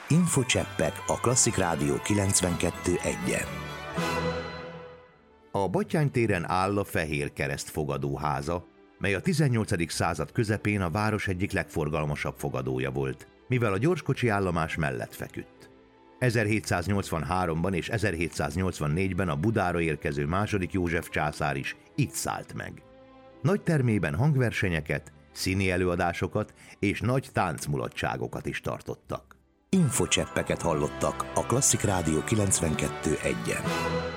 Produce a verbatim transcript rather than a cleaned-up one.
Infocseppek a Klasszik Rádió kilencvenkettő egyen. A Batthyány téren áll a Fehér Kereszt fogadóháza, mely a tizennyolcadik század közepén a város egyik legforgalmasabb fogadója volt, mivel a gyorskocsi állomás mellett feküdt. ezerhétszáznyolcvanháromban és ezerhétszáznyolcvannégyben a Budára érkező második József császár is itt szállt meg. Nagy termében hangversenyeket, színi előadásokat és nagy táncmulatságokat is tartottak. Infocseppeket hallottak a Klasszik Rádió kilencvenkettő egyen.